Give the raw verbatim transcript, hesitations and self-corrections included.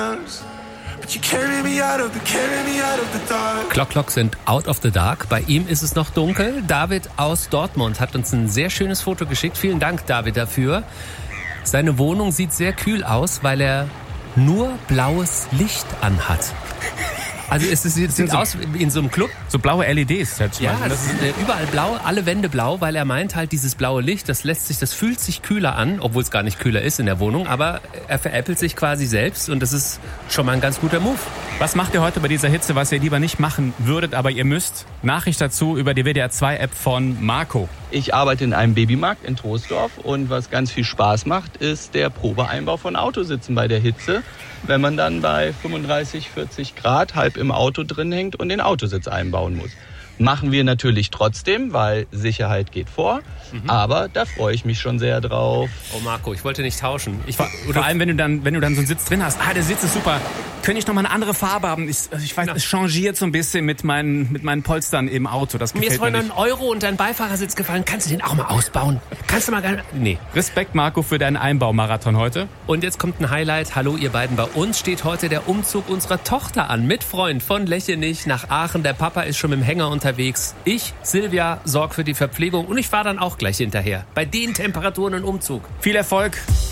Clock Clock sind out of the dark. Bei ihm ist es noch dunkel. David aus Dortmund hat uns ein sehr schönes Foto geschickt. Vielen Dank, David, dafür. Seine Wohnung sieht sehr kühl aus, weil er nur blaues Licht anhat. Also es sieht, sieht so aus wie in so einem Club. So blaue L E Ds. Ja, das ist überall blau, alle Wände blau, weil er meint halt, dieses blaue Licht, das lässt sich, das fühlt sich kühler an, obwohl es gar nicht kühler ist in der Wohnung, aber er veräppelt sich quasi selbst und das ist schon mal ein ganz guter Move. Was macht ihr heute bei dieser Hitze, was ihr lieber nicht machen würdet, aber ihr müsst? Nachricht dazu über die W D R zwei App von Marco. Ich arbeite in einem Babymarkt in Troisdorf und was ganz viel Spaß macht, ist der Probeeinbau von Autositzen bei der Hitze. Wenn man dann bei fünfunddreißig, vierzig Grad halb im Auto drin hängt und den Autositz einbauen muss. Machen wir natürlich trotzdem, weil Sicherheit geht vor. Mhm. Aber da freue ich mich schon sehr drauf. Oh Marco, ich wollte nicht tauschen. Ich, vor, vor allem, wenn du dann, wenn du dann so einen Sitz drin hast. Ah, der Sitz ist super. Könnte ich noch mal eine andere Farbe haben? Ich, also ich weiß, ja. Es changiert so ein bisschen mit meinen, mit meinen Polstern im Auto. Das gefällt mir ist vorhin ein Euro und dein Beifahrersitz gefallen. Kannst du den auch mal ausbauen? Kannst du mal gar Nee. Respekt, Marco, für deinen Einbaumarathon heute. Und jetzt kommt ein Highlight. Hallo, ihr beiden. Bei uns steht heute der Umzug unserer Tochter an. Mit Freund von Lechenich nach Aachen. Der Papa ist schon mit dem Hänger unterwegs. Ich, Silvia, sorge für die Verpflegung und ich fahre dann auch gleich hinterher. Bei den Temperaturen und Umzug. Viel Erfolg.